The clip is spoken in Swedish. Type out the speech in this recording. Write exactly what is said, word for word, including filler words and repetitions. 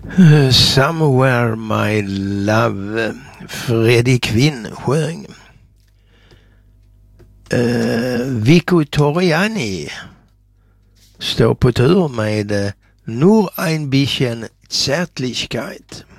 Somewhere My Love, Freddie Quinn sjöng. Uh, Vico Torriani står på tur med uh, Nur ein bisschen Zärtlichkeit.